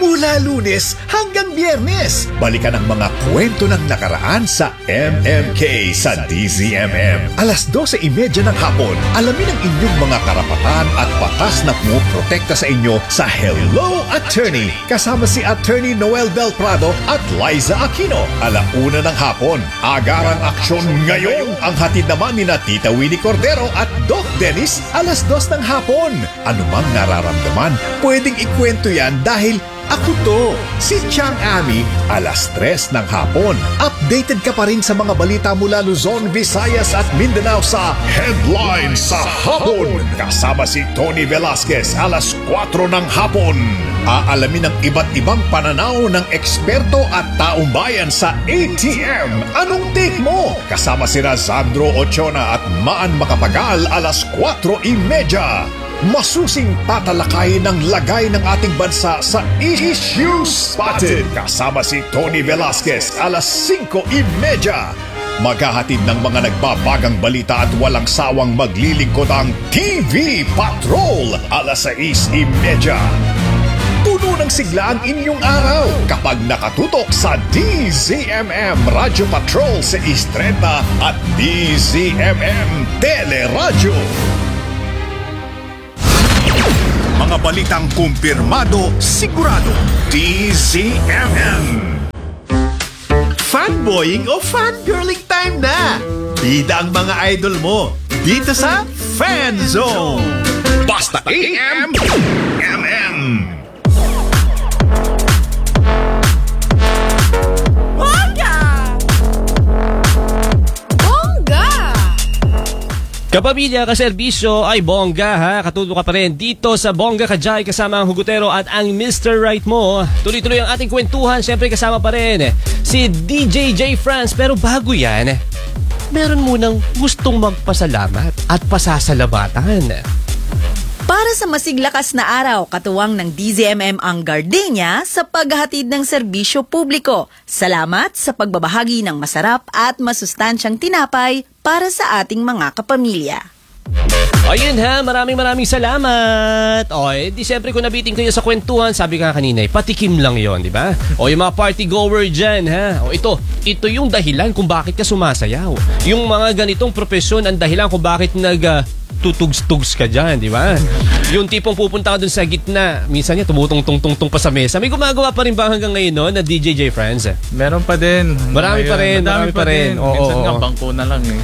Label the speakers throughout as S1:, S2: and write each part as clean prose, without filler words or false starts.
S1: Mula Lunes hanggang Biyernes, balikan ang mga kwento ng nakaraan sa MMK sa DZMM. Alas 12:30 ng hapon, alamin ang inyong mga karapatan at batas na pumuprotekta sa inyo sa Hello Attorney. Kasama si Attorney Noel Del Prado at Liza Aquino. 1:00 ng hapon, agarang aksyon ngayon. Ang hatid naman ni Tita Winnie Cordero at Doc Dennis, 2:00 ng hapon. Ano mang nararamdaman, pwedeng ikwento yan dahil ako to, si Chang Ami, 3:00 ng hapon. Updated ka pa rin sa mga balita mula Luzon, Visayas at Mindanao sa Headline sa Hapon. Kasama si Tony Velasquez, 4:00 ng hapon. Aalamin ang iba't ibang pananaw ng eksperto at taong bayan sa ATM. Anong take mo? Kasama si Razandro Ochona at Maan Makapagal, 4:30. Masusing tatalakayin ng lagay ng ating bansa sa Issue Spotted. Kasama si Tony Velasquez, 5:30. Maghahatid ng mga nagbabagang balita at walang sawang maglilingkod ang TV Patrol, 6:30. Puno ng sigla ang inyong araw kapag nakatutok sa DZMM Radio Patrol sa East 30 at DZMM Teleradyo. Mga balitang kumpirmado, sigurado, DZMM. Fanboying o fangirling time na? Bida ang mga idol mo dito sa Fan Zone. Basta AM, MM.
S2: Kapamilya, kaserbisyo ay bongga ha. Katuto ka pa rin dito sa Bongga Kajay kasama ang Hugutero at ang Mr. Right mo. Tuloy-tuloy ang ating kwentuhan. Siyempre kasama pa rin si DJ J. France. Pero bago yan, meron munang gustong magpasalamat at pasasalamatan.
S3: Para sa masiglakas na araw, katuwang ng DZMM ang Gardenia sa paghahatid ng serbisyo publiko. Salamat sa pagbabahagi ng masarap at masustansyang tinapay para sa ating mga kapamilya.
S2: Ayun ha, maraming salamat. Di siyempre kung nabiting kayo sa kwentuhan, sabi ka kanina, patikim lang yon, di ba? Yung mga party goer dyan ha. Ito yung dahilan kung bakit ka sumasayaw. Yung mga ganitong profesyon ang dahilan kung bakit tutugs-tugs ka dyan, di ba? Yung tipong pupunta ka dun sa gitna, minsan niya tumutong-tong-tong pa sa mesa. May gumagawa pa rin ba hanggang ngayon no, na DJ J. France?
S4: Meron pa din.
S2: Marami pa rin.
S4: Minsan nga bangko na lang eh.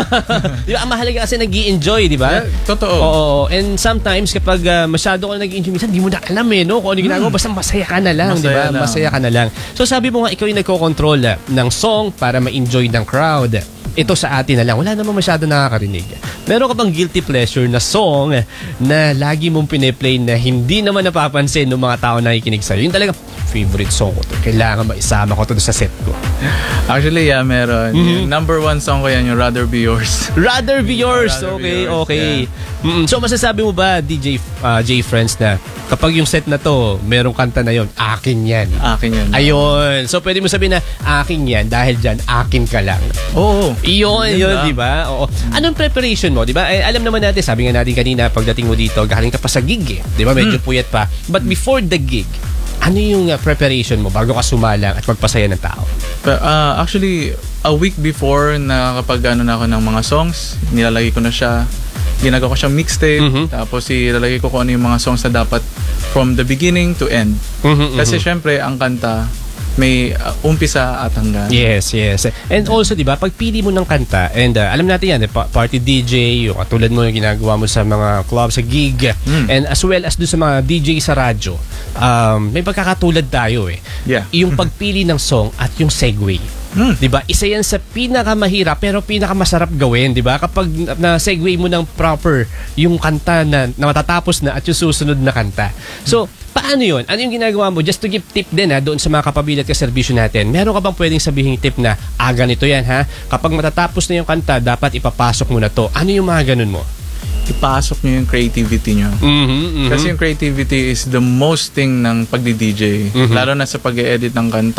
S2: Di ba, ang mahalaga kasi nag-i-enjoy, di ba?
S4: Yeah, totoo.
S2: And sometimes kapag masyado ka nag-i-enjoy, minsan di mo na alam no, kung ano ginagawa, basta masaya ka na lang, di ba? Masaya ka na lang. So sabi mo nga, ikaw yung nagko-control ng song para ma-enjoy ng crowd. Ito sa atin na lang. Wala namang masyado nakakarinig. Meron ka bang guilty pleasure na song na lagi mong piniplay na hindi naman napapansin ng mga tao na nakikinig sa'yo? Yung talaga favorite song ko to. Kailangan maisama ko to sa set ko.
S4: Actually, yeah, meron. Yung number 1 song ko yan, yung Rather Be Yours.
S2: Rather Be Yours. Okay. Yeah. So masasabi mo ba, DJ J. Friends, na kapag yung set na to, merong kanta na yon, akin yan.
S4: Akin yan.
S2: Ayun. So pwede mo sabihin na akin yan dahil dyan, akin ka lang.
S4: Oo.
S2: Yun, di ba? Oo. Anong preparation mo, di ba? Alam naman natin, sabi nga natin kanina, pagdating mo dito, galing ka pa sa gig di ba? Medyo puyat pa. But before the gig, ano yung preparation mo bago ka sumalang at magpasaya ng tao?
S4: Actually, a week before na kapag na ako ng mga songs, nilalagay ko na siya, ginagawa ko siyang mixtape, tapos ilalagay ko kung ano yung mga songs na dapat from the beginning to end. Kasi syempre, ang kanta, may umpisa at hanggan.
S2: Yes. And also, di ba, pagpili mo ng kanta, and alam natin yan, party DJ, yung katulad mo yung ginagawa mo sa mga club, sa gig, and as well as doon sa mga DJ sa radyo, may pagkakatulad tayo
S4: Yeah.
S2: Yung pagpili ng song at yung segue. Diba? Isa yan sa pinakamahirap pero pinakamasarap gawin, diba? Kapag na-segue mo ng proper yung kanta na matatapos na at yung susunod na kanta. So, paano yun? Ano yung ginagawa mo? Just to give tip din doon sa mga kapamilya at kaserbisyo natin. Meron ka bang pwedeng sabihin tip na, ganito yan ha? Kapag matatapos na yung kanta, dapat ipapasok mo na to. Ano yung mga ganun mo?
S4: Ipasok nyo yung creativity nyo. Kasi yung creativity is the most thing ng pagdi-DJ. Lalo na sa pag-edit ng kanta.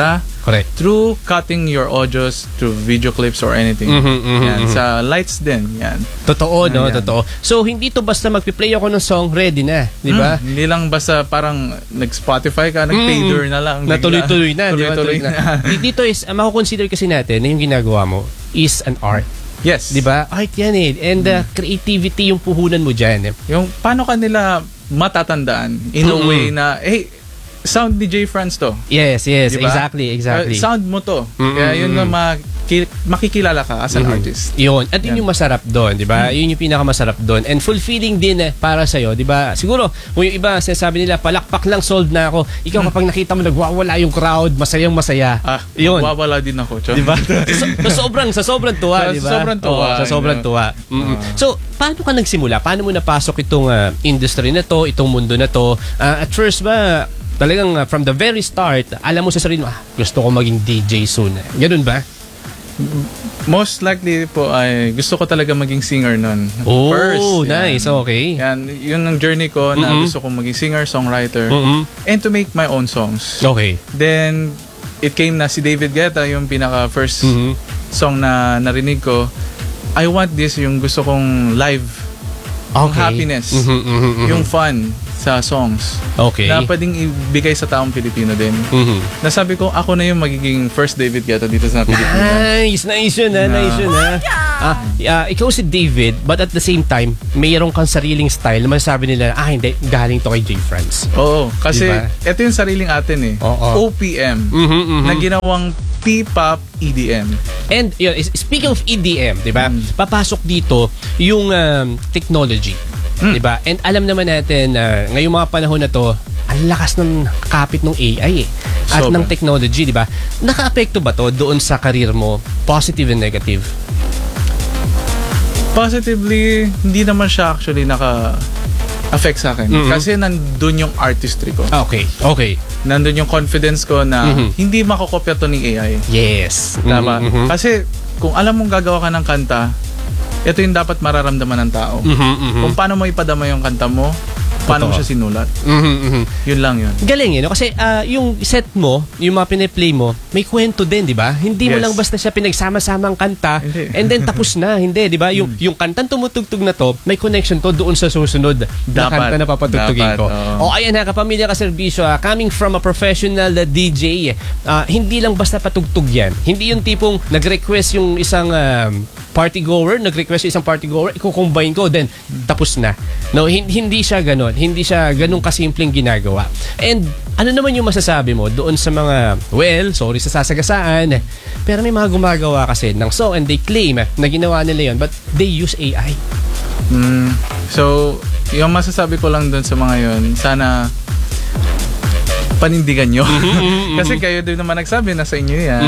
S2: Correct.
S4: through cutting your audios through video clips or anything. Yan. Sa lights din. Yan.
S2: Totoo, no?
S4: Yan.
S2: Totoo. So, hindi to basta magpi-play ako ng song, ready na. Di ba?
S4: Hindi lang basta parang nag-Spotify ka, nag-pager na lang.
S2: Na tuloy-tuloy na. di ba?
S4: Tuloy-tuloy na.
S2: Dito is, mako-consider kasi natin na yung ginagawa mo is an art.
S4: Yes.
S2: Di ba? Art yan eh. And creativity yung puhunan mo dyan.
S4: Yung paano ka nila matatandaan in a way na, hey, sound ni J. Franz to.
S2: Yes,
S4: Diba?
S2: exactly.
S4: Sound mo to. Kaya yun na makikilala ka as an artist.
S2: Yun. At yun yung masarap doon, di ba? Yun yung pinakamasarap doon. And fulfilling din para sa'yo, di ba? Siguro, kung yung iba, sinasabi nila, palakpak lang, sold na ako. Ikaw, kapag nakita mo, nagwawala yung crowd, masayang masaya. Yun.
S4: Wawala din ako.
S2: Di ba? sa sobrang tuwa, di ba? Sa sobrang tuwa. So, paano ka nagsimula? Paano mo napasok itong industry na to, itong mundo na to? At first ba, talagang from the very start, alam mo sa sarili mo, gusto ko maging DJ soon. Ganun ba?
S4: Most likely po ay gusto ko talaga maging singer nun.
S2: Oh,
S4: First,
S2: nice. Okay.
S4: Yan, yun ang journey ko na gusto ko maging singer, songwriter, and to make my own songs.
S2: Okay.
S4: Then, it came na si David Guetta, yung pinaka first song na narinig ko. I want this, yung gusto kong live. Yung happiness. Yung fun sa songs.
S2: Okay.
S4: Na pwedeng ibigay sa taong Pilipino din. Nasabi ko, ako na yung magiging first David Guetta dito sa Pilipinas.
S2: Nice yun ha. Ikaw si David, but at the same time, mayroon kang sariling style na masasabi nila, hindi, galing to kay J. Franz.
S4: Oo, kasi
S2: diba?
S4: ito yung sariling atin eh. OPM, na ginawang P-pop EDM.
S2: And yun, speaking of EDM, di ba? Papasok dito yung technology. Diba? And alam naman natin ngayong mga panahon na to, ang lakas ng kapit ng AI at ng technology, di ba? Naka-apekto ba to doon sa career mo? Positive and negative?
S4: Positively, hindi naman siya actually naka-affect sa akin. Kasi nandun yung artistry ko.
S2: Okay.
S4: Nandun yung confidence ko na hindi makakopya to ni AI.
S2: Yes.
S4: Tama. Kasi kung alam mong gagawa ka ng kanta, ito yung dapat mararamdaman ng tao. Kung paano mo ipadama yung kanta mo, paano mo siya sinulat. Yun lang yun.
S2: Galing yun. Kasi yung set mo, yung mga piniplay mo, may kwento din, di ba? Hindi mo lang basta siya pinagsama-samang kanta and then tapos na. Hindi, di ba? Yung kantang tumutugtog na to, may connection to doon sa susunod na kanta na papatugtugin ko. Ayan ha, kapamilya ka serbisyo, coming from a professional DJ, hindi lang basta patugtog yan. Hindi yung tipong nag-request yung isang party goer, i-combine ko, then tapos na. No, hindi siya ganon. Hindi siya ganun kasimpleng ginagawa. And ano naman yung masasabi mo doon sa mga, sorry sa sasagasaan, pero may mga gumagawa kasi ng song and they claim na ginawa nila yun, but they use AI.
S4: So, yung masasabi ko lang doon sa mga yun, sana panindigan nyo. Kasi kayo din naman nagsabi na sa inyo yan.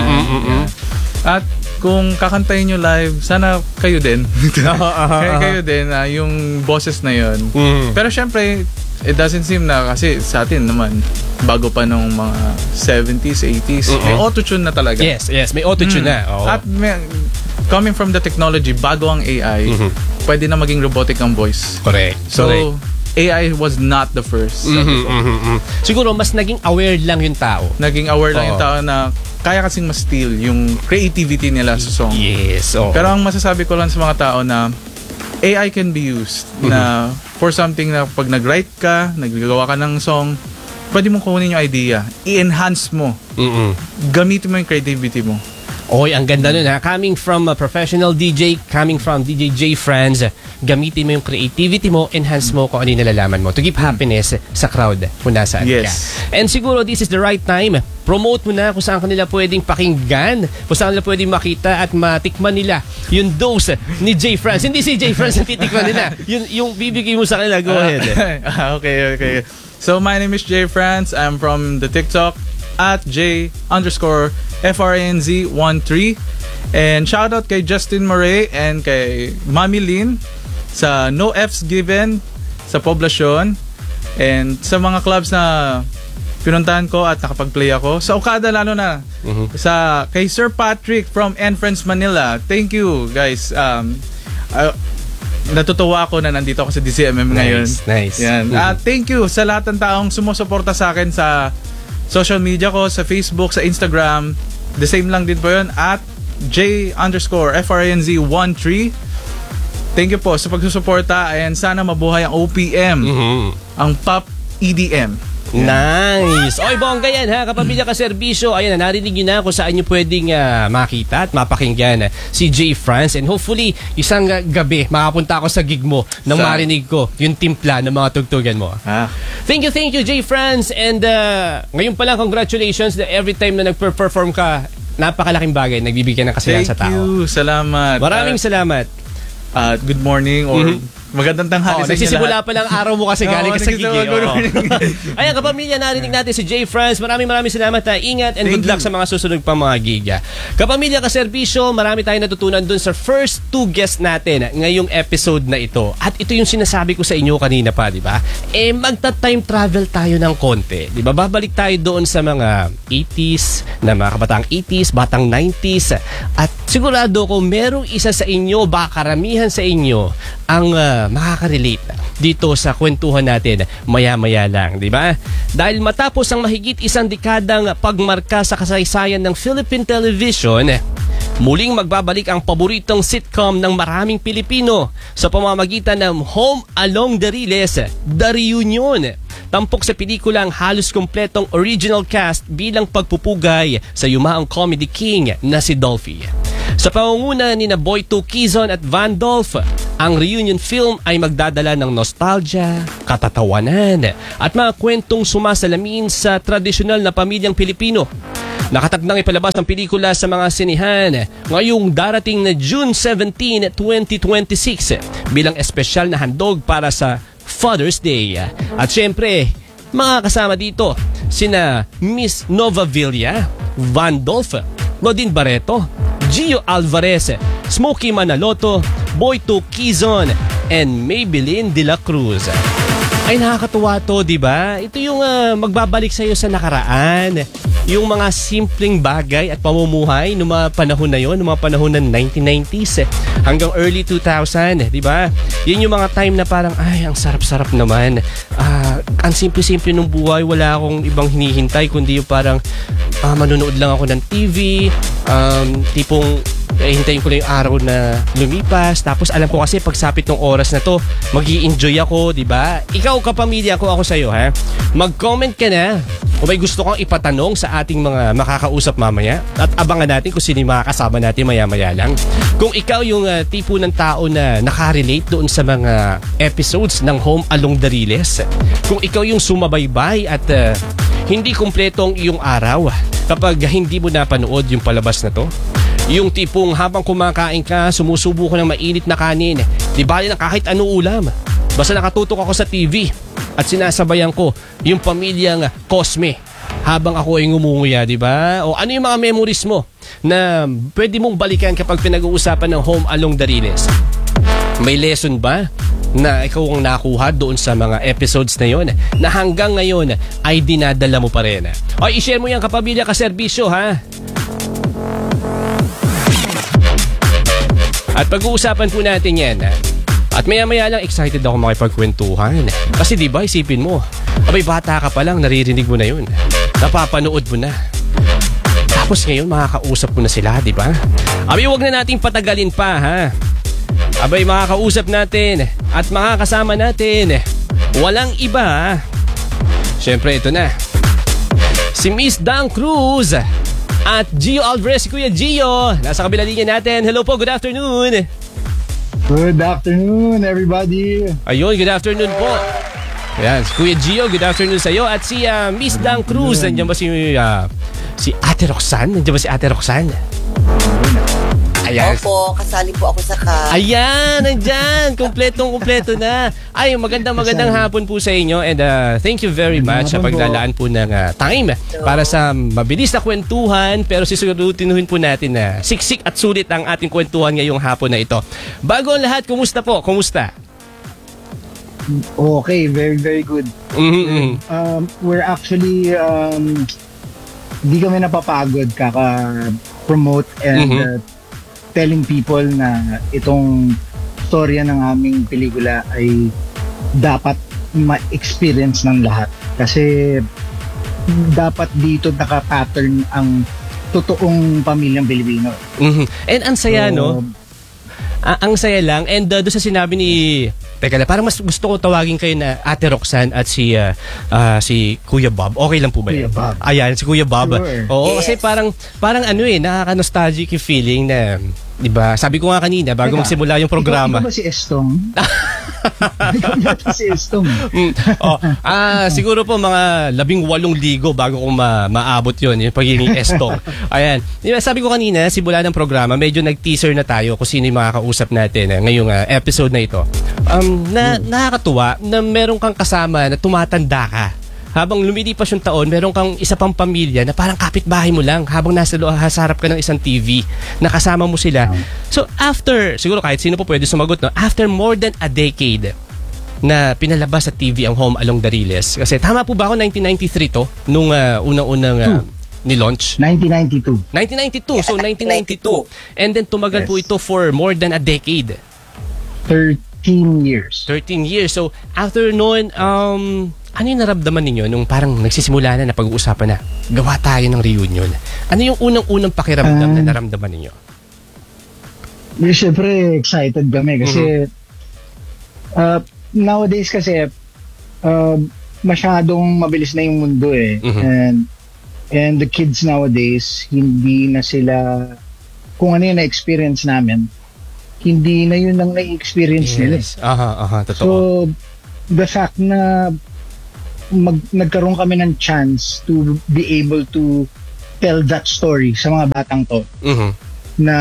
S4: At kung kakantayin nyo live, sana kayo din. Kayo din, yung boses na yun. Pero syempre, it doesn't seem na kasi sa atin naman, bago pa nung mga 70s, 80s, may autotune na talaga.
S2: Yes, may autotune na.
S4: At coming from the technology, bago ang AI, pwede na maging robotic ang voice.
S2: Correct.
S4: So, AI was not the first.
S2: Siguro, mas naging aware lang yung tao.
S4: Naging aware lang yung tao na kaya kasing ma-steal yung creativity nila sa song.
S2: Yes.
S4: Pero ang masasabi ko lang sa mga tao na AI can be used na for something na pag nag-write ka, naggagawa ka ng song, pwede mong kunin yung idea, i-enhance mo, gamitin mo yung creativity mo.
S2: Oy, ang ganda nun ha. Coming from a professional DJ, coming from DJ J. Franz, gamitin mo yung creativity mo, enhance mo kung ano yung nalalaman mo to give happiness sa crowd kung nasaan ka. And siguro this is the right time. Promote mo na kung saan kanila pwedeng pakinggan, kung saan kanila pwedeng makita at matikman nila yung dose ni J. Franz. Hindi si J. Franz ang titikman nila. Yung bibigay mo sa kanila. Go ahead.
S4: Okay. So my name is J. Franz. I'm from the TikTok at J_FRNZ13. And shoutout kay Justin Murray and kay Mami Lynn sa No F's Given sa Poblacion. And sa mga clubs na pinuntahan ko at nakapag-play ako. Sa Okada lalo na. Sa kay Sir Patrick from N Friends Manila. Thank you guys. Natutuwa ako na nandito ako sa DZMM ngayon.
S2: Nice.
S4: Yan. Thank you sa lahat ng taong sumusuporta sa akin sa social media ko, sa Facebook, sa Instagram. the same lang din po yun, at J_FRANZ13. Thank you po sa pagsusuporta, and sana mabuhay ang OPM, ang Pop EDM.
S2: Nice! Oy, bongga yan ha, kapamilya ka serbisyo. Ayan na, narinig nyo na kung saan nyo pwedeng makita at mapakinggan si J. France. And hopefully, isang gabi, makapunta ako sa gig mo nang marinig ko yung timpla ng mga tugtugan mo. Thank you, J. France. And ngayon pa lang, congratulations na every time na nag-perform ka, napakalaking bagay, nagbibigyan ng kasiyahan sa tao.
S4: Thank you, salamat.
S2: Maraming salamat.
S4: Good morning or magandang tanghali sa inyo
S2: nagsisimula
S4: lahat.
S2: pa lang araw mo kasi galing ka sa gig. Ayan, kapamilya, narinig natin si J. France. Maraming salamat. Ingat and good luck sa mga susunod pang mga gig. Kapamilya ka serbisyo, marami tayong natutunan dun sa first 2 guests natin ngayong episode na ito. At ito yung sinasabi ko sa inyo kanina pa, di ba? Magta-time travel tayo ng konti. Di ba? Babalik tayo doon sa mga 80s, na mga kabatang 80s, batang 90s. At sigurado ko merong isa sa inyo, baka karamihan sa inyo, ang makaka-relate dito sa kwentuhan natin maya-maya lang, di ba? Dahil matapos ang mahigit 1 dekadang pagmarka sa kasaysayan ng Philippine television, muling magbabalik ang paboritong sitcom ng maraming Pilipino sa pamamagitan ng Home Along the Riles, The Reunion. Tampok sa pelikulang halos kumpletong original cast bilang pagpupugay sa yumaong comedy king na si Dolphy. Sa pangunguna ni na Boyto Quizon at Van Dolph, ang reunion film ay magdadala ng nostalgia, katatawanan at mga kwentong sumasalamin sa tradisyonal na pamilyang Pilipino. Nakatakdang ipalabas ang pelikula sa mga sinihan ngayong darating na June 17, 2026 bilang espesyal na handog para sa Father's Day. At syempre, mga kasama dito sina Miss Nova Villa, Van Dolph, Godin Barreto, Gio Alvarez, Smokey Manaloto, Boyto Quizon, and Maybelline De La Cruz. Ay, nakakatuwa to, di ba? Ito yung magbabalik sa'yo sa nakaraan. Yung mga simpleng bagay at pamumuhay noong mga panahon na yon, noong mga panahon ng 1990s hanggang early 2000, di ba? Yun yung mga time na parang, ay, ang sarap-sarap naman. Ang simple-simple ng buhay, wala akong ibang hinihintay, kundi yung parang manonood lang ako ng TV, tipong hintayin ko lang yung araw na lumipas. Tapos alam ko kasi pagsapit ng oras na to, mag-i-enjoy ako, di ba? Ikaw, kapamilya ko, ako sa'yo, ha? Mag-comment ka na o may gusto kang ipatanong sa ating mga makakausap mamaya. At abangan natin kung sino yung makakasama natin maya-maya lang. Kung ikaw yung tipo ng tao na nakarelate doon sa mga episodes ng Home Along the Riles. Kung ikaw yung sumabaybay at hindi kumpletong iyong araw kapag hindi mo napanood yung palabas na to. Yung tipong habang kumakain ka, sumusubo ko ng mainit na kanin. Di bali na kahit anong ulam. Basta nakatutok ako sa TV at sinasabayan ko yung pamilyang Cosme habang ako ay ngumunguya, di ba? O ano yung mga memories mo na pwede mong balikan kapag pinag-uusapan ng Home Along the Riles? May lesson ba na ikaw ang nakuha doon sa mga episodes na yon na hanggang ngayon ay dinadala mo pa rin? O i-share mo yan, kapamilya ka serbisyo, ha? At pag-uusapan po natin yan. At maya-maya lang excited ako makipagkwentuhan. Kasi diba, isipin mo, abay bata ka pa lang, naririnig mo na yun. Napapanood mo na. Tapos ngayon, makakausap mo na sila, diba? Abay, huwag na nating patagalin pa, ha? Abay, makakausap natin at makakasama natin. Walang iba. Siyempre, ito na. Si Miss Dang Cruz at Gio Alvarez, Kuya Gio. Nasa kabila linya natin. Hello po, good afternoon.
S5: Good afternoon, everybody.
S2: Ayun, good afternoon po. Ayan, si Kuya Gio, good afternoon sa iyo. At si Miss Dang Cruz, nandiyan ba si Ate Roxanne? Nandiyan ba si Ate Roxanne? Ayan.
S6: Opo, kasali po ako sa
S2: Ayan, nandyan. Kompletong-kompleto na. Ay, magandang hapon po sa inyo. And thank you very much sa paglalaan po ng time para sa mabilis na kwentuhan. Pero sisiguraduhin po natin na siksik at sulit ang ating kwentuhan ngayong hapon na ito. Bago ang lahat, kumusta po? Kumusta?
S5: Okay, very, very good. We're actually, di kami napapagod kaka-promote and telling people na itong storya ng aming pelikula ay dapat ma-experience ng lahat. Kasi dapat dito naka-pattern ang totoong pamilyang Pilipino.
S2: Mhm. And ang saya,
S5: So,
S2: no? Ang saya lang. And doon sa sinabi ni... Teka lang, parang mas gusto ko tawagin kayo na Ate Roxanne at si Kuya Bob. Okay lang po ba yan?
S5: Kuya Bob.
S2: Ayan, si Kuya Bob.
S5: Sure.
S2: Oo,
S6: Yes.
S2: kasi parang ano nakaka-nostalgic yung feeling na, di ba? Sabi ko nga kanina, bago
S5: Teka,
S2: magsimula yung programa.
S5: Ikaw ba si Estong? Ikaw yata si Estong.
S2: Siguro po mga 18 ligo bago ko maabot yun, yung pagiging estong. Ayan. Diba, sabi ko kanina, simula ng programa, medyo nag-teaser na tayo kung sino yung makakausap natin ngayong episode na ito. Nakakatuwa na meron kang kasama na tumatanda ka. Habang lumilipas yung taon, meron kang isa pang pamilya na parang kapitbahay mo lang habang nasa harap ka ng isang TV, nakasama mo sila. So after, siguro kahit sino po pwede sumagot, no? After more than a decade na pinalabas sa TV ang Home Along the Riles. Kasi tama po ba ako, 1993 to? Nung unang-unang ni-launch?
S5: 1992.
S2: 1992, so 1992. And then tumagal po ito for more than a decade.
S5: 13 years.
S2: 13 years. So after noon, ano yung naramdaman ninyo nung parang nagsisimula na pag-uusapan na gawa tayo ng reunion? Ano yung unang-unang pakiramdam na naramdaman ninyo?
S5: Siyempre, excited kami kasi nowadays kasi masyadong mabilis na yung mundo eh. And the kids nowadays, hindi na sila, kung ano yung na-experience namin, hindi na yun ang na-experience nila.
S2: Totoo.
S5: So, the fact na nagkaroon kami ng chance to be able to tell that story sa mga batang to na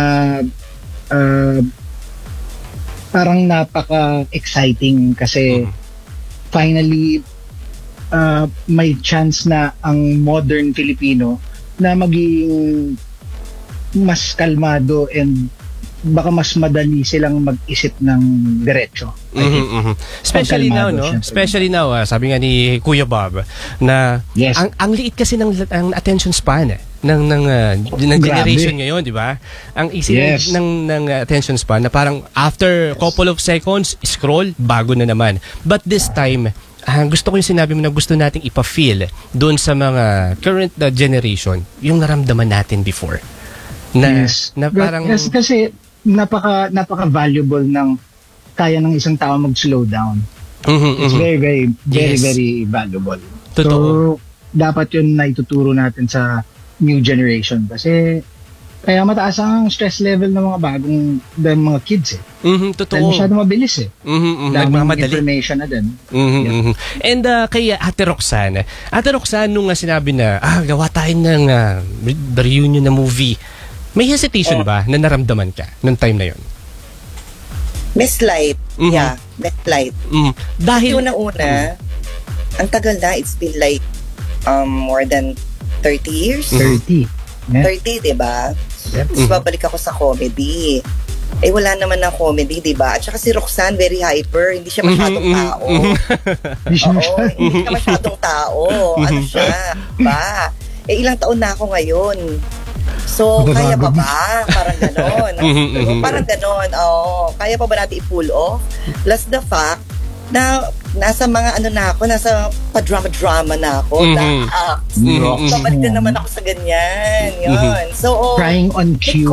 S5: parang napaka-exciting kasi finally may chance na ang modern Filipino na maging mas kalmado and baka mas madali silang mag-isip ng diretso.
S2: Especially now,
S5: Pagkalmado,
S2: no?
S5: syempre.
S2: Especially now, sabi nga ni Kuya Bob na
S5: Yes.
S2: ang liit kasi ng attention span ng generation ngayon, di ba? Ang easy
S5: Yes.
S2: ng attention span na parang after couple of seconds, scroll, bago na naman. But this time, gusto ko yung sinabi mo na gusto nating ipa-feel doon sa mga current generation, yung naramdaman natin before. Na parang...
S5: Yes, kasi napaka-valuable ng kaya ng isang tao mag-slow down. It's very
S2: Yes.
S5: valuable.
S2: Totoo.
S5: So, dapat yun na ituturo natin sa new generation kasi kaya mataas ang stress level ng mga mga kids eh.
S2: Totoo.
S5: Dahil masyado mabilis eh. Daming
S2: Nagmamadali.
S5: information na din.
S2: And kay Ate Roxanne, nung sinabi na gawa tayo ng the reunion na movie, may hesitation ba na naramdaman ka nung time na yon?
S6: Miss Light. Yeah, Miss Light.
S2: Dahil
S6: Una-una, ang tagal na, it's been like more than 30 years.
S5: 30. Yeah.
S6: 30, diba?
S5: Yep.
S6: Tapos babalik ako sa comedy. Wala naman ng comedy, diba? At saka si Roxanne, very hyper. Hindi siya masyadong tao. Hindi siya masyadong tao. Ano siya? Diba? Ilang taon na ako ngayon. So, kaya pa ba? Parang ganon. Parang ganon. Kaya pa ba natin i-pull off? Plus the fact na nasa mga nasa pa-drama-drama na ako. Babalik na naman ako sa ganyan. Yun. So,
S5: Crying on cue.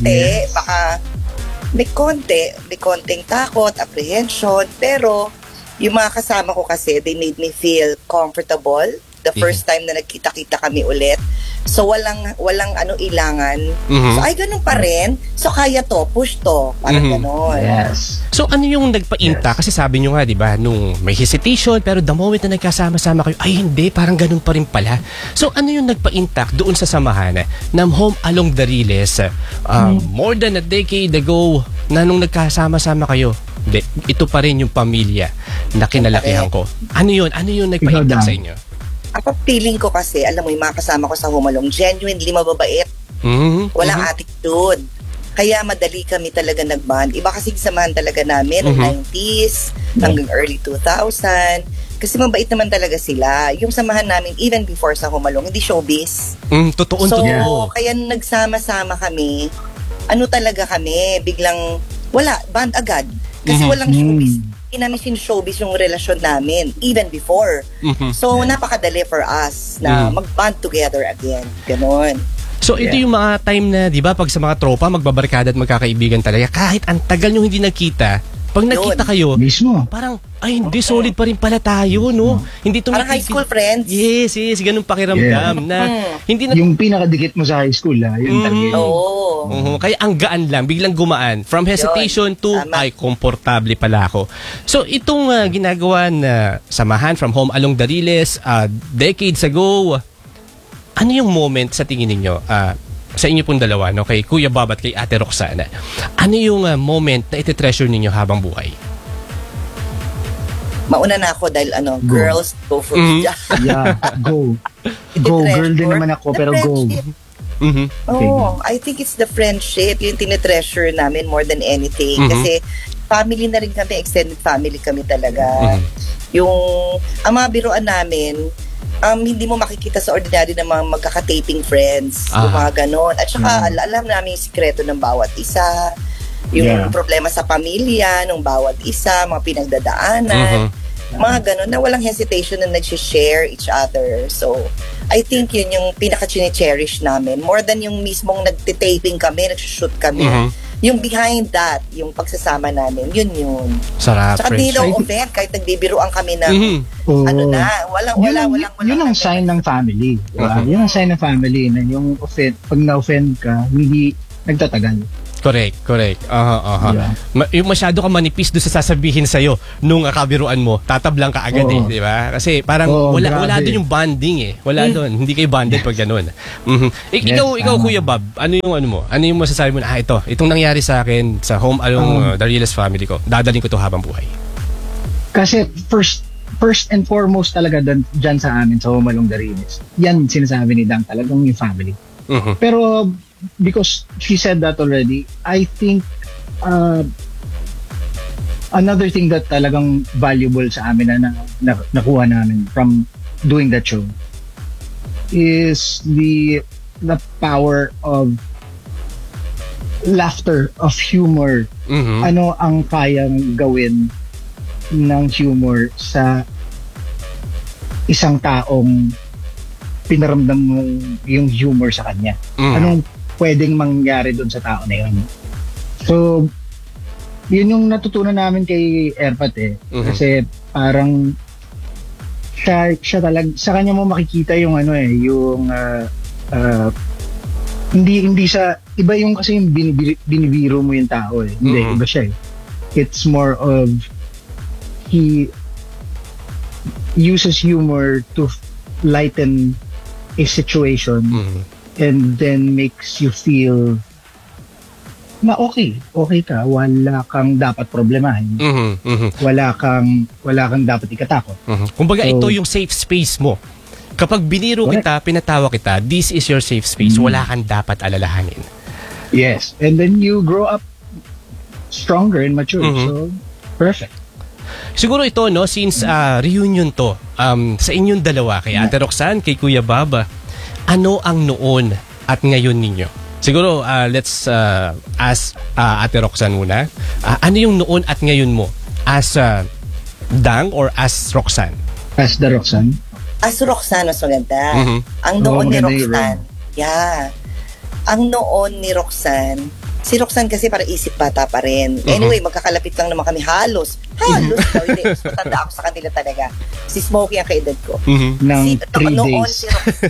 S6: May konting takot, apprehension, pero yung mga kasama ko kasi, they made me feel comfortable the first time na nagkita-kita kami ulit. So, walang ilangan. So, ay, ganun pa rin. So, kaya to, push to. Parang ganon.
S5: Yes.
S2: So ano yung nagpa-inta? Kasi sabi nyo nga, di ba, nung may hesitation, pero the moment na nagkasama-sama kayo, ay hindi, parang ganun pa rin pala. So ano yung nagpa-intact doon sa samahan ng Home Along the Riles more than a decade ago na nung nagkasama-sama kayo? Hindi, ito pa rin yung pamilya na kinalakihan ko. Ano yun? Ano yung nagpa-intact sa inyo?
S6: Ako, feeling ko kasi, alam mo, yung mga kasama ko sa Humalong, genuinely mababait. Walang attitude. Kaya madali kami talaga nag-bond. Iba kasi samahan talaga namin, 90s, hanggang early 2000. Kasi mabait naman talaga sila. Yung samahan namin, even before sa Humalong, hindi showbiz.
S2: Totoo.
S6: Kaya nagsama-sama kami, talaga kami, biglang, band agad. Kasi walang showbiz. Hindi namin sin-showbiz yung relasyon namin, even before. So, napakadali for us na mag-band together again. Ganon.
S2: So ito
S5: Yeah.
S2: yung mga time na, di ba, pag sa mga tropa, magbabarkada at magkakaibigan talaga, kahit ang tagal nyo hindi nagkita, pag nagkita kayo,
S5: Mismo.
S2: parang, ay hindi, solid pa rin pala tayo, no? Hindi
S6: Parang high school friends.
S2: Yes, ganun pakiramdam na hindi na...
S5: Yung pinakadikit mo sa high school, yun talaga yun.
S6: Oo.
S2: Kaya ang gaan lang, biglang gumaan. From hesitation to,
S6: Tama.
S2: ay, komportable pala ako. So, itong ginagawa na samahan from home along the Riles, decades ago, ano yung moment sa tingin ninyo, sa inyo pong dalawa, no, kay Kuya Bob at kay Ate Roxana, ano yung moment na iti-treasure ninyo habang buhay?
S6: Mauna na ako dahil girls go first.
S5: Yeah, go. Go, girl din naman ako, pero go.
S6: I think it's the friendship, yung tinitreasure namin more than anything. Kasi family na rin kami, extended family kami talaga. Yung, ang mga biruan namin, hindi mo makikita sa ordinary na mga magkaka-taping friends. Yung mga ganon. At saka, alam namin yung sikreto ng bawat isa. Yung problema sa pamilya, ng bawat isa, mga pinagdadaanan. Mga ganon na walang hesitation na nag-share each other. So, I think yun yung pinaka-cherish namin. More than yung mismong nagtitaping kami, nag-shoot kami. Yung behind that, yung pagsasama namin, yun.
S2: Sarap,
S6: Saka di
S2: friends.
S6: daw offend, kahit nagbibiruan kami ng walang
S5: Yun ang sign ng family. Diba? Yun ang sign ng family na yung pag na-offend ka, hindi nagtatagal.
S2: Correct.
S5: Yeah.
S2: Yung masyado ka manipis doon sa sasabihin sa'yo nung kabiruan mo, tatablang ka agad di ba? Kasi parang wala doon yung bonding Wala doon. Hindi kayo bonded pag ganun. Ikaw, Kuya Bob, ano yung masasabi mo na, itong nangyari sa akin sa home along the Riles family ko, dadaling ko to habang buhay.
S5: Kasi first and foremost talaga dyan sa amin, sa Home Along the Riles, yan sinasabi ni Dang, talagang yung family. Pero because she said that already, I think another thing that talagang valuable sa amin na nakuha namin from doing that show is the power of laughter, of humor. Ano ang kayang gawin ng humor sa isang taong pinaramdam mo yung humor sa kanya. Anong pwedeng mangyari doon sa tao na yun? So, yun yung natutunan namin kay Erpat Kasi parang siya talaga, sa kanya mo makikita yung hindi sa iba yung kasi yung binibiro mo yung tao Hindi, iba siya It's more of he uses humor to lighten a situation and then makes you feel na okay ka, wala kang dapat problemahin. Wala kang dapat ikatakot.
S2: Kumbaga ito yung safe space mo. Kapag biniro kita, pinatawa kita, this is your safe space. Wala kang dapat alalahanin.
S5: Yes. And then you grow up stronger and mature. So, perfect.
S2: Siguro ito, no, since reunion to, sa inyong dalawa, kay Ate Roxanne, kay Kuya Bob, ano ang noon at ngayon ninyo? Siguro, let's ask Ate Roxanne muna. Ano yung noon at ngayon mo? As Dang or as Roxanne?
S5: As the Roxanne?
S6: As Roxanne, mas maganda. Ang noon ni Roxanne. Yeah. Ang noon ni Roxanne, si Roxanne kasi para isip bata pa rin. Anyway, magkakalapit lang naman kami halos daw, hindi. Mas matanda ako sa kanila talaga. Si Smokey ang kaedad ko.
S5: Ng 3 days.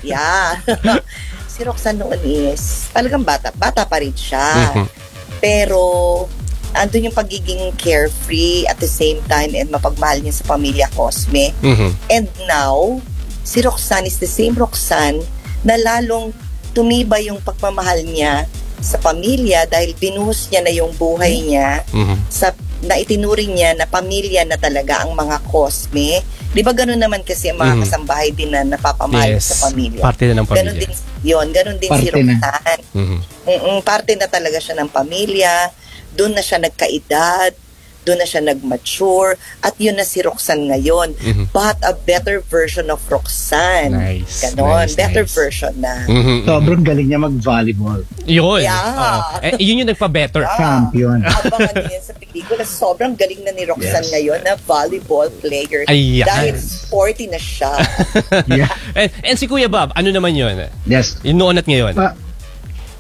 S6: Si Roxanne noon is talagang bata pa rin siya. Pero andun yung pagiging carefree at the same time and mapagmahal niya sa pamilya Cosme. And now, si Roxanne is the same Roxanne na lalong tumibay yung pagmamahal niya sa pamilya dahil binuhos niya na yung buhay niya na itinuring niya na pamilya na talaga ang mga Cosme. Di ba ganun naman kasi ang mga kasambahay din na napapamahal sa pamilya.
S2: Parte na ng pamilya.
S6: Ganun din si Roxanne. Parte na talaga siya ng pamilya. Doon na siya nagkaedad. Doon na siya nag-mature. At yun na si Roxanne ngayon. But a better version of Roxanne.
S2: Nice.
S6: Ganon. Better version na.
S5: Sobrang galing niya mag-volleyball.
S2: Yun.
S6: Yeah.
S2: Yun yung nagpa-better.
S5: Champion.
S6: Abangan niyo sa pelikula. Sobrang galing na ni Roxanne ngayon na volleyball player.
S2: Ayan.
S6: Dahil sporty na siya.
S5: Yeah.
S2: And si Kuya Bob, ano naman yun?
S5: Yes.
S2: Yung noon at ngayon.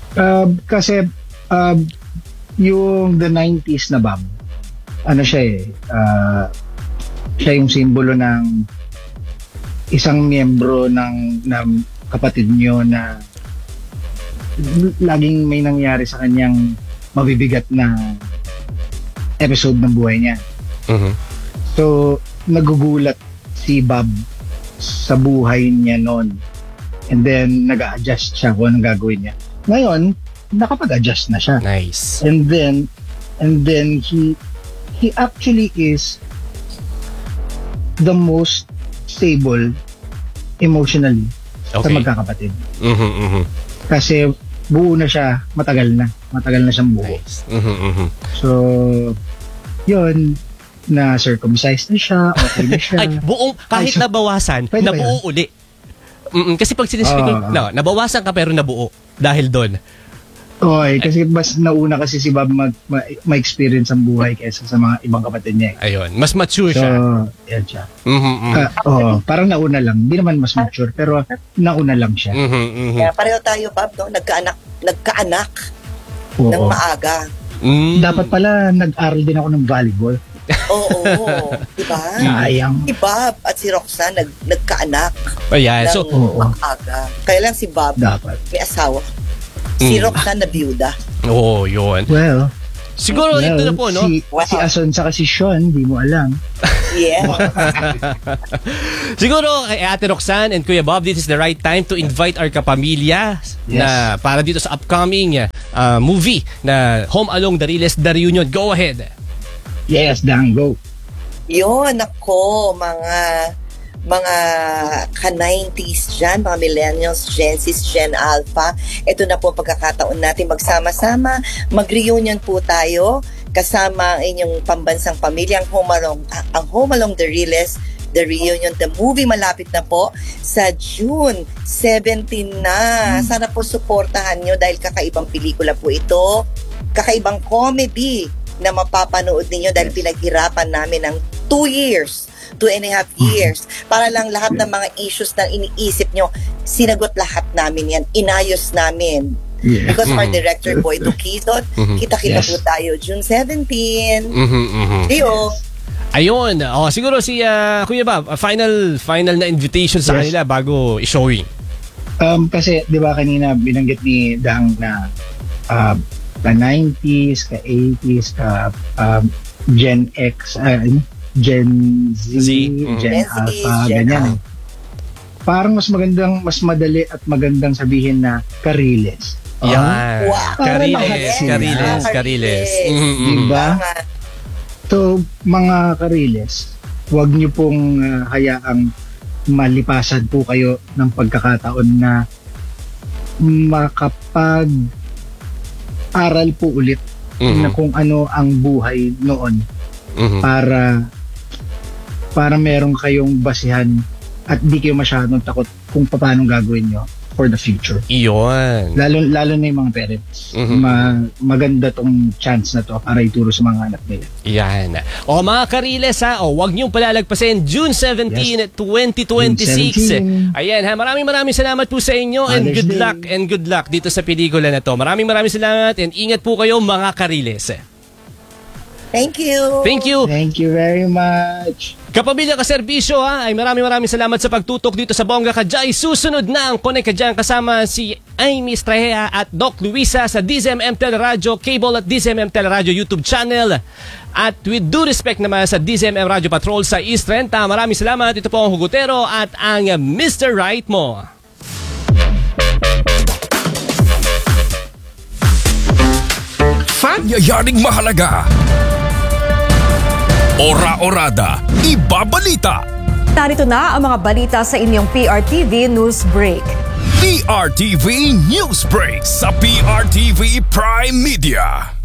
S5: Kasi yung the 90s na Bob, ano siya siya yung simbolo ng isang miyembro ng kapatid nyo na laging may nangyari sa kanyang mabibigat na episode ng buhay niya. So, nagugulat si Bob sa buhay niya noon. And then, nag-a-adjust siya kung anong gagawin niya. Ngayon, nakapag-adjust na siya.
S2: Nice.
S5: And then he actually is the most stable emotionally sa magkakapatid. Kasi buo na siya, matagal na siyang buo.
S2: Nice.
S5: So, yun, na circumcised na siya, okay na siya.
S2: Ay, buong, kahit nabawasan, nabuo uli. Kasi pag sinispeak nabawasan ka pero nabuo dahil doon.
S5: Okay, kasi mas nauna kasi si Bob ma-experience ang buhay kaysa sa mga ibang kapatid niya.
S2: Ayun, mas mature siya.
S5: So, yan siya. Parang nauna lang. Hindi naman mas mature, pero nauna lang siya.
S6: Kaya pareho tayo, Bob, no? Nagkaanak ng maaga.
S5: Dapat pala nag-aral din ako ng volleyball.
S6: Oo, diba?
S5: Sayang.
S6: Si Bob at si Roxanne nagkaanak
S2: Ayan, so
S6: maaga. Kaya lang si Bob
S5: dapat
S6: may asawa. Si Roxanne na biyuda.
S2: Oo, yun.
S5: Well,
S2: siguro ito na po, no?
S5: Si Ason sa si Sean, di mo alam.
S6: Yeah.
S2: Siguro kay Ate Roxanne and Kuya Bob, this is the right time to invite our kapamilya na para dito sa upcoming movie na Home Along the Riles, The Reunion. Go ahead.
S5: Yes, Dan, go.
S6: Yun, ako, mga ka-90s dyan, mga millennials, Gen Z, Gen Alpha. Ito na po ang pagkakataon natin magsama-sama, mag-reunion po tayo kasama ang inyong pambansang pamilya, ang Home Along the Riles, The Reunion, the movie malapit na po sa June 17 na. Sana po suportahan nyo dahil kakaibang pelikula po ito, kakaibang comedy na mapapanood ninyo dahil pinaghirapan namin ng 2.5 years para lang lahat ng mga issues na iniisip nyo, sinagot lahat namin yan, inayos namin. Because our director, Boy Duquizon, kita-kita po tayo June 17. Iyo.
S2: Ayun. Siguro si Kuya Bob, final na invitation sa kanila bago i-showing.
S5: Kasi, di ba kanina binanggit ni Dang na ka 90s, ka 80s, ka Gen X, Gen Z, Gen Alpha, ganyan. Parang mas madali at magandang sabihin na Kariles.
S2: Yan.
S6: Wow.
S2: Kariles.
S5: Diba? So, mga Kariles, huwag niyo pong hayaang malipasan po kayo ng pagkakataon na makapag-aral po ulit na kung ano ang buhay noon para meron kayong basihan at di kayo masyadong takot kung paano gagawin nyo for the future.
S2: Iyon.
S5: Lalo na yung mga parents. Maganda tong chance na to para ituro sa mga anak nila.
S2: Yan. Mga Kariles huwag niyong palalagpasin June 17, 2026. Ayan maraming salamat po sa inyo and good luck dito sa pelikula na to. Maraming salamat and ingat po kayo mga Kariles.
S6: Thank you.
S5: Thank you very much.
S2: Kapamilya ka serbisyo ay maraming salamat sa pagtutok dito sa Bongga Kajay. Susunod na ang Connect ka dyan kasama si Amy Estrella at Doc Luisa sa DZMM Teleradyo Cable at DZMM Teleradyo YouTube channel. At with due respect naman sa DZMM Radio Patrol sa East 30. Maraming salamat. Ito po ang Hugutero at ang Mr. Right mo.
S7: Yayaring mahalaga. Ora-orada, ibabalita.
S8: Narito na ang mga balita sa inyong PRTV News Break.
S7: PRTV News Break sa PRTV Prime Media.